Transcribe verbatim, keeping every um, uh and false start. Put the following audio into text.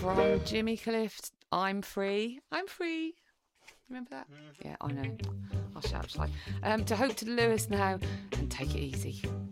from Jimmy Cliff, I'm Free. I'm Free. Remember that? Mm. Yeah, I know. I'll shout, shall I? Um, to Hope to Lewis now, and Take It Easy.